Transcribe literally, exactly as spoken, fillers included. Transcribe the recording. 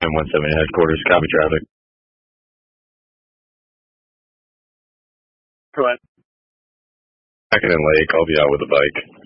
M one seventy headquarters, copy traffic. Go ahead. Back in Lake, I'll be out with a bike.